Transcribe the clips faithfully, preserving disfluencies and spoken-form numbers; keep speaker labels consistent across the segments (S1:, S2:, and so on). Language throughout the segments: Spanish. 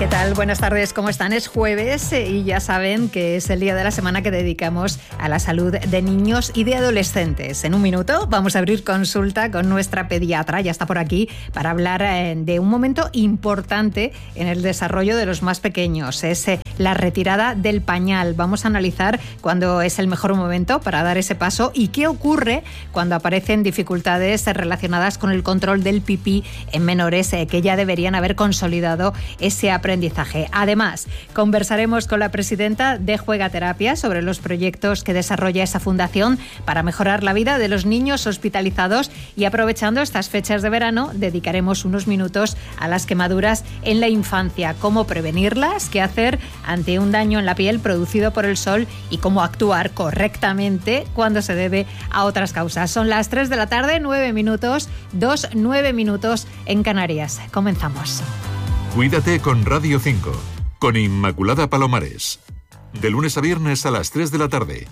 S1: ¿Qué tal? Buenas tardes, ¿cómo están? Es jueves y ya saben que es el día de la semana que dedicamos a la salud de niños y de adolescentes. En un minuto vamos a abrir consulta con nuestra pediatra, ya está por aquí, para hablar de un momento importante en el desarrollo de los más pequeños. Es la retirada del pañal. Vamos a analizar cuándo es el mejor momento para dar ese paso y qué ocurre cuando aparecen dificultades relacionadas con el control del pipí en menores que ya deberían haber consolidado ese aprendizaje. Además, conversaremos con la presidenta de Juegaterapia sobre los proyectos que desarrolla esa fundación para mejorar la vida de los niños hospitalizados, y aprovechando estas fechas de verano, dedicaremos unos minutos a las quemaduras en la infancia, cómo prevenirlas, qué hacer ante un daño en la piel producido por el sol y cómo actuar correctamente cuando se debe a otras causas. Son las tres de la tarde, nueve minutos, dos, nueve minutos en Canarias. Comenzamos.
S2: Cuídate con Radio cinco, con Inmaculada Palomares. De lunes a viernes a las tres de la tarde.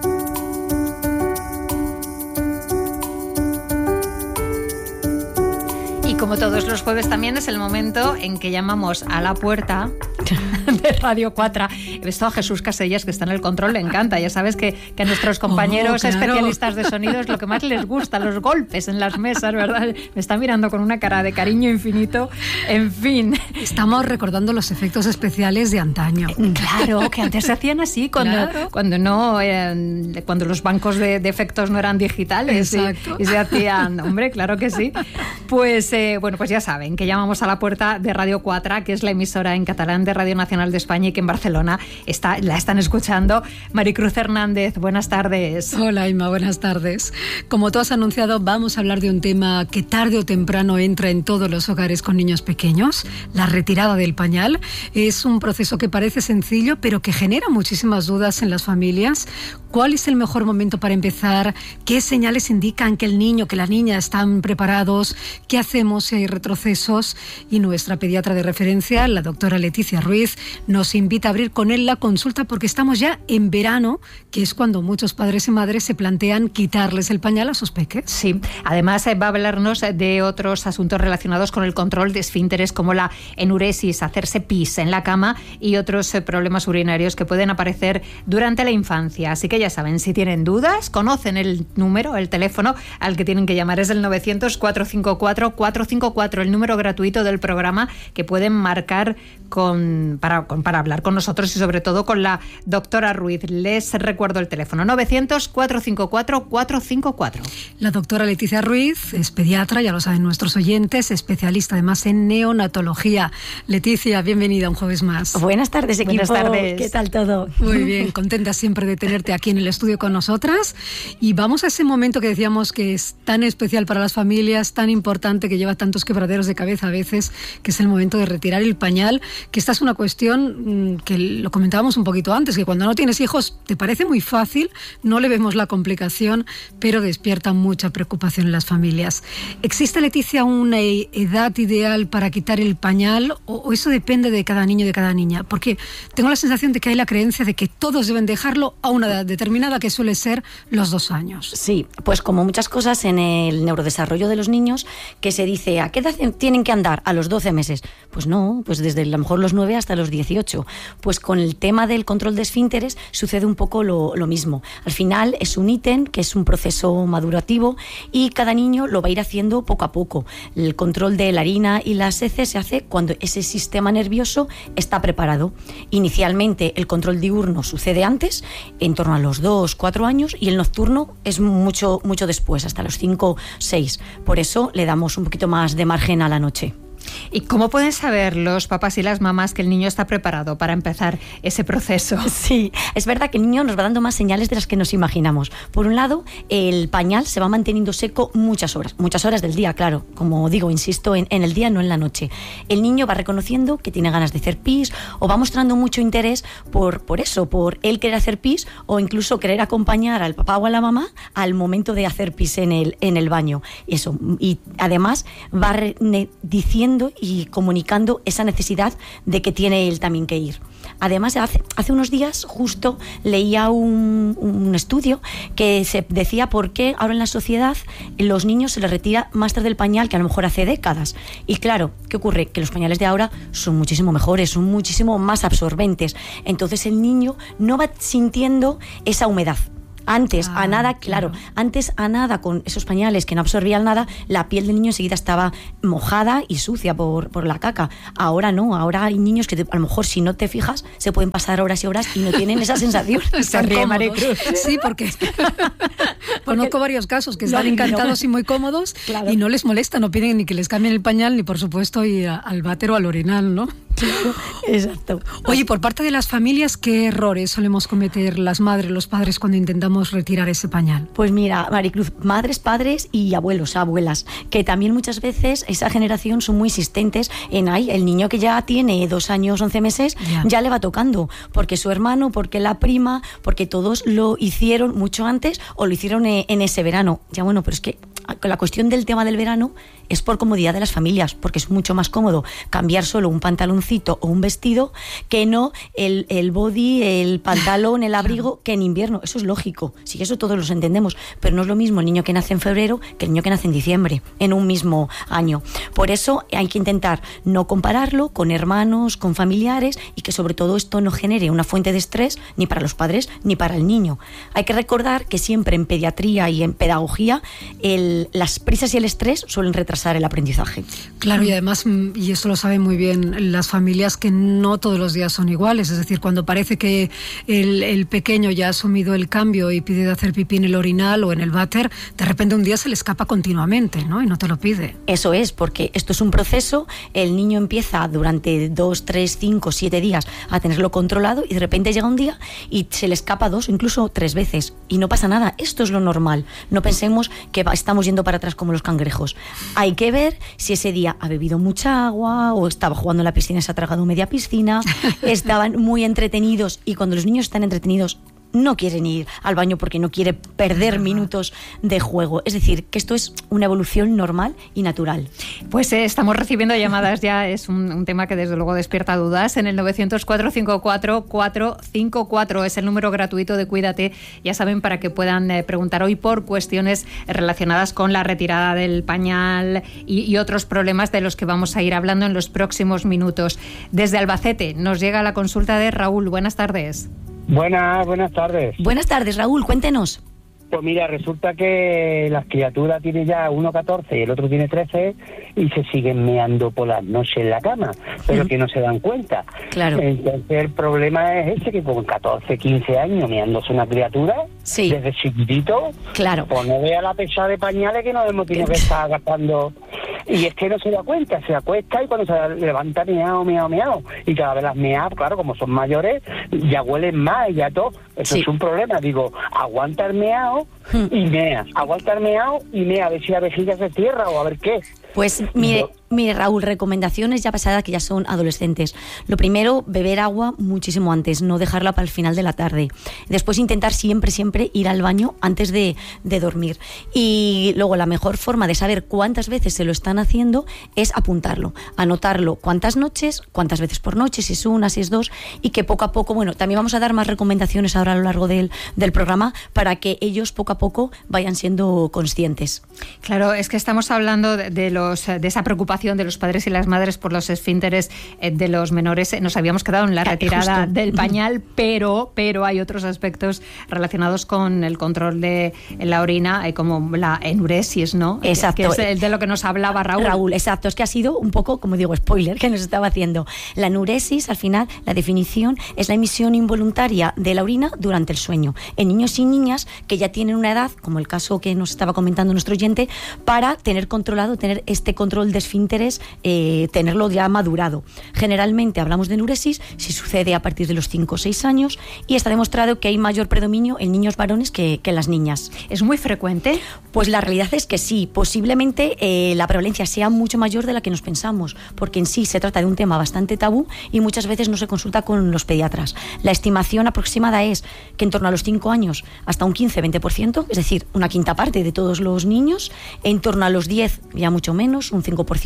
S1: Y como todos los jueves también es el momento en que llamamos a la puerta de Radio cuatro. Esto a Jesús Casellas, que está en el control, le encanta. Ya sabes que, que a nuestros compañeros oh, claro. especialistas de sonido es lo que más les gusta, los golpes en las mesas, ¿verdad? Me está mirando con una cara de cariño infinito. En fin.
S3: Estamos recordando los efectos especiales de antaño.
S1: Claro, que antes se hacían así, cuando, claro. cuando, no, eh, cuando los bancos de, de efectos no eran digitales. Exacto. Y, y se hacían, hombre, claro que sí. Pues, eh, bueno, pues ya saben que llamamos a la puerta de Radio cuatro, que es la emisora en catalán de Radio Nacional de España y que en Barcelona está, la están escuchando. Maricruz Hernández, buenas tardes.
S3: Hola, Inma, buenas tardes. Como tú has anunciado, vamos a hablar de un tema que tarde o temprano entra en todos los hogares con niños pequeños, la retirada del pañal. Es un proceso que parece sencillo, pero que genera muchísimas dudas en las familias. ¿Cuál es el mejor momento para empezar? ¿Qué señales indican que el niño, que la niña están preparados? ¿Qué hacemos si hay retrocesos? Y nuestra pediatra de referencia, la doctora Leticia Ruiz, nos invita a abrir con él la consulta porque estamos ya en verano, que es cuando muchos padres y madres se plantean quitarles el pañal a sus peques.
S1: Sí, además va a hablarnos de otros asuntos relacionados con el control de esfínteres, como la enuresis, hacerse pis en la cama y otros problemas urinarios que pueden aparecer durante la infancia. Así que ya saben, si tienen dudas, conocen el número, el teléfono al que tienen que llamar. Es el novecientos, cuatrocientos cincuenta y cuatro, cuatrocientos cincuenta y cuatro, el número gratuito del programa que pueden marcar con, para, con, para hablar con nosotros y sobre todo con la doctora Ruiz. Les recuerdo el teléfono, novecientos, cuatrocientos cincuenta y cuatro, cuatrocientos cincuenta y cuatro.
S3: La doctora Leticia Ruiz es pediatra, ya lo saben nuestros oyentes, especialista además en neonatología. Leticia, bienvenida un jueves más.
S4: Buenas tardes, equipo.
S1: Buenas tardes.
S4: ¿Qué tal todo?
S3: Muy bien, contenta siempre de tenerte aquí en el estudio con nosotras. Y vamos a ese momento que decíamos que es tan especial para las familias, tan importante, que lleva tantos quebraderos de cabeza a veces, que es el momento de retirar el pañal, que esta es una cuestión que lo comentábamos un poquito antes, que cuando no tienes hijos te parece muy fácil, no le vemos la complicación, pero despierta mucha preocupación en las familias. ¿Existe, Leticia, una edad ideal para quitar el pañal o eso depende de cada niño y de cada niña? Porque tengo la sensación de que hay la creencia de que todos deben dejarlo a una edad determinada, que suele ser los dos años.
S4: Sí, pues como muchas cosas en el neurodesarrollo de los niños, que se dice, ¿a qué edad tienen que andar? A los doce meses. Pues no, pues desde a lo mejor los nueve hasta los dieciocho. Pues con el tema del control de esfínteres sucede un poco lo, lo mismo. Al final es un ítem que es un proceso madurativo y cada niño lo va a ir haciendo poco a poco. El control de la harina y las heces se hace cuando ese sistema nervioso está preparado. Inicialmente el control diurno sucede antes, en torno a los dos, cuatro años, y el nocturno es mucho, mucho después, hasta los cinco, seis. Por eso le damos un poquito más de margen a la noche.
S1: ¿Y cómo pueden saber los papás y las mamás que el niño está preparado para empezar ese proceso?
S4: Sí, es verdad que el niño nos va dando más señales de las que nos imaginamos. Por un lado, el pañal se va manteniendo seco muchas horas, muchas horas del día, claro. Como digo, insisto, en, en el día, no en la noche. El niño va reconociendo que tiene ganas de hacer pis o va mostrando mucho interés por, por eso, por él querer hacer pis o incluso querer acompañar al papá o a la mamá al momento de hacer pis en el, en el baño. Eso. Y además va re, ne, diciendo y comunicando esa necesidad de que tiene él también que ir. Además, hace, hace unos días justo leía un, un estudio que se decía por qué ahora en la sociedad los niños se les retira más tarde el pañal que a lo mejor hace décadas. Y claro, ¿qué ocurre? Que los pañales de ahora son muchísimo mejores, son muchísimo más absorbentes. Entonces el niño no va sintiendo esa humedad. Antes ah, a nada, claro, claro, antes a nada con esos pañales que no absorbían nada, la piel del niño enseguida estaba mojada y sucia por, por la caca. Ahora no, ahora hay niños que te, a lo mejor si no te fijas se pueden pasar horas y horas y no tienen esa sensación.
S3: Se ríe Maricruz. Sí, porque conozco varios casos que están encantados y muy cómodos, claro, y no les molesta, no piden ni que les cambien el pañal ni por supuesto ir al váter o al orinal, ¿no?
S4: Claro, exacto.
S3: Oye, por parte de las familias, ¿qué errores solemos cometer las madres, los padres cuando intentamos retirar ese pañal?
S4: Pues mira, Maricruz, madres, padres y abuelos, abuelas, que también muchas veces esa generación son muy insistentes en, ay, el niño que ya tiene dos años, once meses, ya, ya le va tocando, porque su hermano, porque la prima, porque todos lo hicieron mucho antes o lo hicieron en ese verano. Ya bueno, pero es que la cuestión del tema del verano es por comodidad de las familias, porque es mucho más cómodo cambiar solo un pantaloncito o un vestido que no el, el body, el pantalón, el abrigo, que en invierno. Eso es lógico, sí, eso todos los entendemos, pero no es lo mismo el niño que nace en febrero que el niño que nace en diciembre, en un mismo año. Por eso hay que intentar no compararlo con hermanos, con familiares, y que sobre todo esto no genere una fuente de estrés ni para los padres ni para el niño. Hay que recordar que siempre en pediatría y en pedagogía el, las prisas y el estrés suelen retrasar el aprendizaje.
S3: Claro, y además, y esto lo saben muy bien las familias, que no todos los días son iguales. Es decir, cuando parece que el, el pequeño ya ha asumido el cambio y pide de hacer pipí en el orinal o en el váter, de repente un día se le escapa continuamente, ¿no? Y no te lo pide.
S4: Eso es, porque esto es un proceso. El niño empieza durante dos, tres, cinco, siete días a tenerlo controlado y de repente llega un día y se le escapa dos, incluso tres veces. Y no pasa nada. Esto es lo normal. No pensemos que estamos yendo para atrás como los cangrejos. Hay que ver si ese día ha bebido mucha agua o estaba jugando en la piscina y se ha tragado media piscina, estaban muy entretenidos, y cuando los niños están entretenidos no quieren ir al baño porque no quiere perder minutos de juego. Es decir, que esto es una evolución normal y natural.
S1: Pues eh, estamos recibiendo llamadas ya, es un, un tema que desde luego despierta dudas. En el novecientos, cuatro cinco cuatro, cuatro cinco cuatro es el número gratuito de Cuídate, ya saben, para que puedan eh, preguntar hoy por cuestiones relacionadas con la retirada del pañal y, y otros problemas de los que vamos a ir hablando en los próximos minutos. Desde Albacete nos llega la consulta de Raúl. Buenas tardes.
S5: Buenas, buenas tardes.
S4: Buenas tardes, Raúl, cuéntenos.
S5: Pues mira, resulta que las criaturas tienen ya uno catorce y el otro tiene trece y se siguen meando por las noches en la cama, pero que no se dan cuenta.
S4: Claro.
S5: Entonces el problema es ese, que con catorce, quince años meándose una criatura,
S4: sí,
S5: desde chiquitito,
S4: claro,
S5: pues no vea la pesada de pañales que no hemos tenido que estar gastando. Y es que no se da cuenta, se acuesta y cuando se levanta meao, meao, meao. Y cada vez las meas, claro, como son mayores, ya huelen más y ya todo. Eso sí es un problema. Digo, aguanta el meao y mea. Aguanta el meao y mea, a ver si la vejiga se cierra o a ver qué.
S4: Pues mire, mire Raúl, recomendaciones ya pasadas que ya son adolescentes. Lo primero, beber agua muchísimo antes, no dejarla para el final de la tarde. Después intentar siempre, siempre ir al baño antes de, de dormir. Y luego la mejor forma de saber cuántas veces se lo están haciendo es apuntarlo, anotarlo cuántas noches, cuántas veces por noche, si es una, si es dos, y que poco a poco, bueno, también vamos a dar más recomendaciones ahora a lo largo del, del programa para que ellos poco a poco vayan siendo conscientes.
S1: Claro, es que estamos hablando de, de los de esa preocupación de los padres y las madres por los esfínteres de los menores. Nos habíamos quedado en la retirada Justo. del pañal, pero, pero hay otros aspectos relacionados con el control de la orina, como la enuresis, ¿no?
S4: Exacto.
S1: Que es de lo que nos hablaba Raúl.
S4: Raúl, exacto. Es que ha sido un poco, como digo, spoiler que nos estaba haciendo. La enuresis, al final, la definición es la emisión involuntaria de la orina durante el sueño. En niños y niñas que ya tienen una edad, como el caso que nos estaba comentando nuestro oyente, para tener controlado, tener este control de esfínteres, eh, tenerlo ya madurado. Generalmente hablamos de enuresis si sucede a partir de los cinco o seis años, y está demostrado que hay mayor predominio en niños varones que, que en las niñas.
S1: ¿Es muy frecuente?
S4: Pues la realidad es que sí, posiblemente eh, la prevalencia sea mucho mayor de la que nos pensamos, porque en sí se trata de un tema bastante tabú y muchas veces no se consulta con los pediatras. La estimación aproximada es que en torno a los cinco años hasta un quince a veinte por ciento, es decir, una quinta parte de todos los niños, en torno a los diez ya mucho menos, un cinco por ciento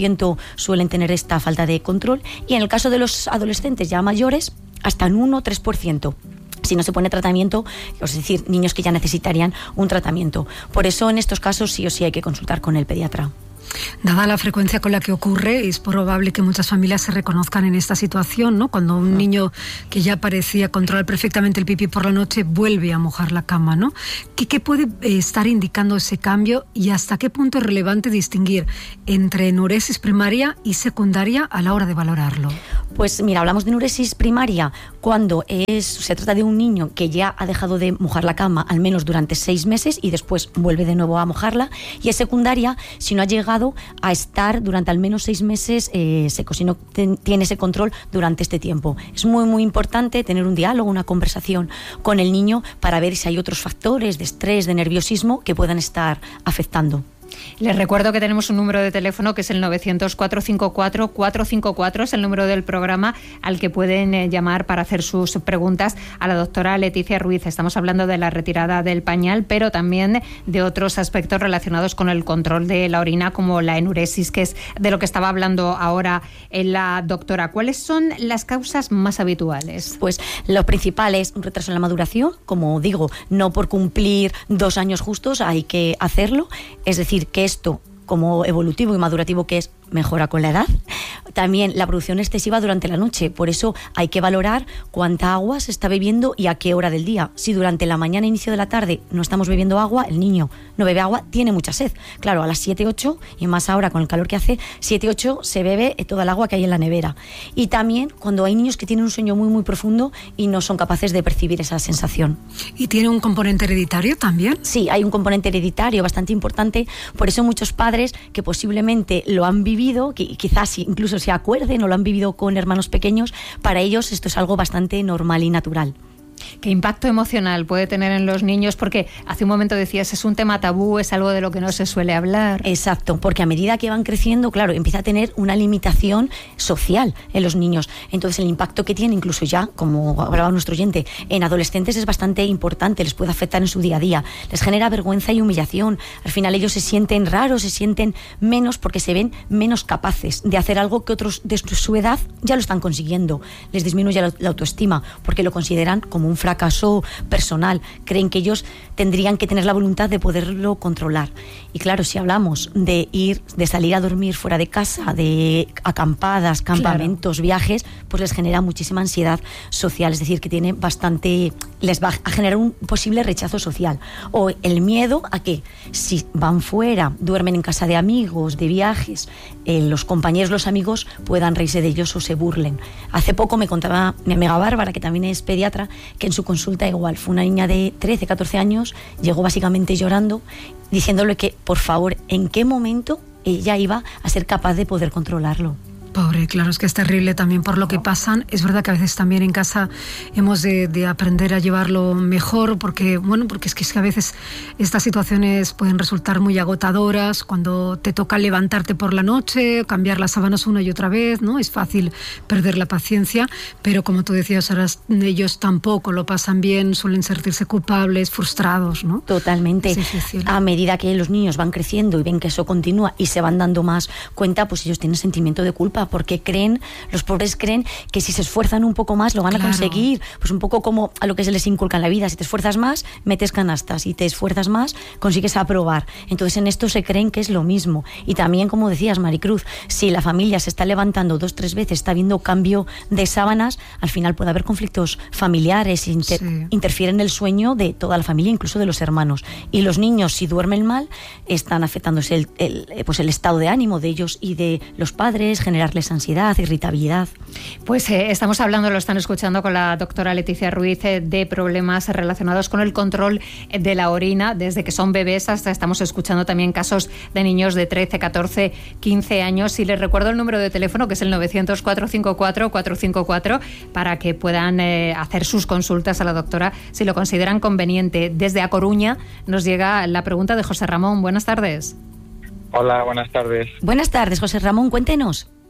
S4: ciento suelen tener esta falta de control, y en el caso de los adolescentes ya mayores, hasta en uno o tres por ciento. Si no se pone tratamiento, es decir, niños que ya necesitarían un tratamiento. Por eso en estos casos sí o sí hay que consultar con el pediatra.
S3: Dada la frecuencia con la que ocurre, es probable que muchas familias se reconozcan en esta situación, ¿no? Cuando un niño que ya parecía controlar perfectamente el pipí por la noche vuelve a mojar la cama, ¿no? ¿Qué, qué puede estar indicando ese cambio y hasta qué punto es relevante distinguir entre enuresis primaria y secundaria a la hora de valorarlo?
S4: Pues mira, hablamos de enuresis primaria cuando es, se trata de un niño que ya ha dejado de mojar la cama al menos durante seis meses y después vuelve de nuevo a mojarla, y es secundaria si no ha llegado a estar durante al menos seis meses eh, seco, si no ten, tiene ese control durante este tiempo. Es muy muy importante tener un diálogo, una conversación con el niño para ver si hay otros factores de estrés, de nerviosismo que puedan estar afectando.
S1: Les recuerdo que tenemos un número de teléfono que es el novecientos, cuatrocientos cincuenta y cuatro, cuatrocientos cincuenta y cuatro, es el número del programa al que pueden eh, llamar para hacer sus preguntas a la doctora Leticia Ruiz. Estamos hablando de la retirada del pañal, pero también de otros aspectos relacionados con el control de la orina, como la enuresis, que es de lo que estaba hablando ahora la doctora. ¿Cuáles son las causas más habituales?
S4: Pues lo principal es un retraso en la maduración, como digo, no por cumplir dos años justos hay que hacerlo, es decir, que esto, como evolutivo y madurativo que es, mejora con la edad. También la producción excesiva durante la noche, por eso hay que valorar cuánta agua se está bebiendo y a qué hora del día. Si durante la mañana e inicio de la tarde no estamos bebiendo agua, el niño no bebe agua, tiene mucha sed. Claro, a las siete, ocho, y más ahora con el calor que hace, siete, ocho se bebe toda el agua que hay en la nevera. Y también cuando hay niños que tienen un sueño muy muy profundo y no son capaces de percibir esa sensación.
S3: ¿Y tiene un componente hereditario también?
S4: Sí, hay un componente hereditario bastante importante, por eso muchos padres que posiblemente lo han vivido, que quizás incluso se acuerden o lo han vivido con hermanos pequeños, para ellos esto es algo bastante normal y natural.
S1: ¿Qué impacto emocional puede tener en los niños? Porque hace un momento decías, es un tema tabú, es algo de lo que no se suele hablar.
S4: Exacto, porque a medida que van creciendo, claro, empieza a tener una limitación social en los niños. Entonces el impacto que tiene, incluso ya, como hablaba nuestro oyente, en adolescentes es bastante importante, les puede afectar en su día a día. Les genera vergüenza y humillación. Al final ellos se sienten raros, se sienten menos porque se ven menos capaces de hacer algo que otros de su edad ya lo están consiguiendo. Les disminuye la, la autoestima porque lo consideran como un fracaso personal, creen que ellos tendrían que tener la voluntad de poderlo controlar. Y claro, si hablamos de ir, de salir a dormir fuera de casa, de acampadas, campamentos, claro, viajes, pues les genera muchísima ansiedad social, es decir, que tiene bastante, les va a generar un posible rechazo social, o el miedo a que si van fuera, duermen en casa de amigos, de viajes, eh, los compañeros, los amigos puedan reírse de ellos o se burlen. Hace poco me contaba mi amiga Bárbara, que también es pediatra, que en su consulta igual fue una niña de trece, catorce años, llegó básicamente llorando, diciéndole que por favor, en qué momento ella iba a ser capaz de poder controlarlo.
S3: Pobre, claro, es que es terrible también por lo que pasan. Es verdad que a veces también en casa hemos de, de aprender a llevarlo mejor, porque bueno, porque es que, es que a veces estas situaciones pueden resultar muy agotadoras cuando te toca levantarte por la noche, cambiar las sábanas una y otra vez, ¿no? Es fácil perder la paciencia, pero como tú decías, ahora ellos tampoco lo pasan bien, suelen sentirse culpables, frustrados, ¿no?
S4: Totalmente. A medida que los niños van creciendo y ven que eso continúa y se van dando más cuenta, pues ellos tienen sentimiento de culpa, porque creen, los pobres creen que si se esfuerzan un poco más lo van claro. a conseguir, pues un poco como a lo que se les inculca en la vida, si te esfuerzas más, metes canastas, si te esfuerzas más, consigues aprobar. Entonces en esto se creen que es lo mismo. Y también, como decías, Maricruz, si la familia se está levantando dos, tres veces, está habiendo cambio de sábanas, al final puede haber conflictos familiares, inter- sí. interfieren en el sueño de toda la familia, incluso de los hermanos. Y los niños, si duermen mal, están afectándose el, el, pues el estado de ánimo de ellos y de los padres, generar ansiedad, irritabilidad.
S1: Pues eh, estamos hablando, lo están escuchando con la doctora Leticia Ruiz, eh, de problemas relacionados con el control de la orina, desde que son bebés hasta estamos escuchando también casos de niños de trece, catorce, quince años. Y les recuerdo el número de teléfono, que es el novecientos, cuatrocientos cincuenta y cuatro, cuatrocientos cincuenta y cuatro, para que puedan eh, hacer sus consultas a la doctora si lo consideran conveniente. Desde A Coruña nos llega la pregunta de José Ramón. Buenas tardes.
S6: Hola, buenas tardes.
S4: Buenas tardes, José Ramón, cuéntenos.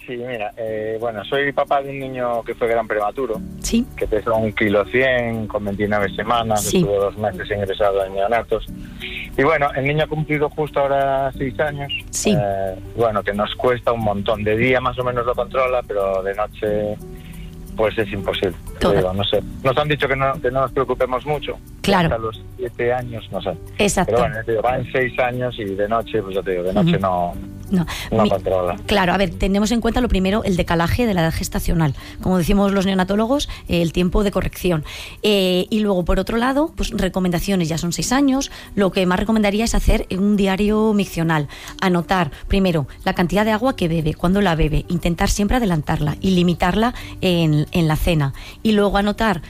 S6: Sí, mira, eh, bueno, soy papá de un niño que fue gran prematuro.
S4: Sí.
S6: Que pesó un kilo cien con veintinueve semanas,
S4: Sí.
S6: estuvo dos meses ingresado en neonatos. Y bueno, el niño ha cumplido justo ahora seis años.
S4: Sí.
S6: Eh, bueno, que nos cuesta un montón. De día más o menos lo controla, pero de noche pues es imposible.
S4: Toda.
S6: Digo, no sé. Nos han dicho que no, que no nos preocupemos mucho.
S4: Claro.
S6: Hasta los siete años, no sé.
S4: Exacto.
S6: Pero bueno, te digo, va en seis años y de noche, pues ya te digo, de noche
S4: Ujú.
S6: no...
S4: No,
S6: No
S4: Mi-
S6: controla.
S4: Claro, a ver, tenemos en cuenta lo primero, el decalaje de la edad gestacional. Como decimos los neonatólogos, eh, el tiempo de corrección. Eh, y luego, por otro lado, pues recomendaciones, ya son seis años. Lo que más recomendaría es hacer un diario miccional. Anotar, primero, la cantidad de agua que bebe, cuándo la bebe. Intentar siempre adelantarla y limitarla en, en la cena. Y luego anotar